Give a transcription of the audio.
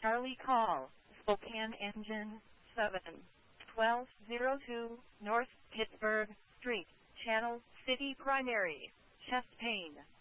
Charlie call, Spokane Engine 7, 1202 North Pittsburgh Street, Channel City Primary, chest pain.